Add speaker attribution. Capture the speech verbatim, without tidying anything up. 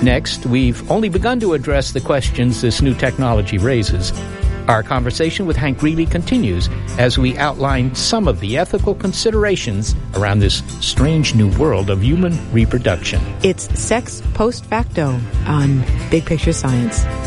Speaker 1: Next, we've only begun to address the questions this new technology raises. Our conversation with Hank Greeley continues as we outline some of the ethical considerations around this strange new world of human reproduction.
Speaker 2: It's Sex Post Facto on Big Picture Science.